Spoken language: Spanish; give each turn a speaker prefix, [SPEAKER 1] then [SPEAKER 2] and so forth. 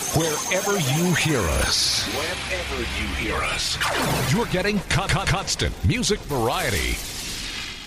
[SPEAKER 1] Wherever you hear us, you're getting constant music variety.